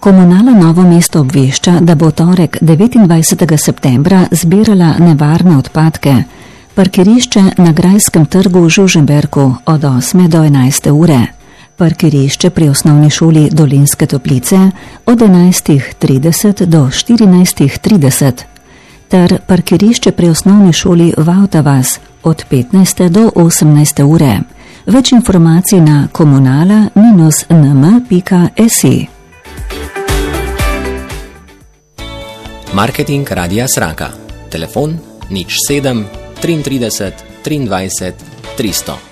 Komunala Novo mesto obvešča, da bo torek 29. septembra zbirala nevarne odpadke. Parkirišče na Grajskem trgu v Žužemberku od 8. do 11. ure. Parkirišče pri osnovni šoli Dolinske Toplice od 11.30 do 14.30 ter parkirišče pri osnovni šoli Vautavas od 15. do 18. ure. Več informacij na komunala-nm.si. Marketing Radia Sraka. Telefon 07 33 23 300.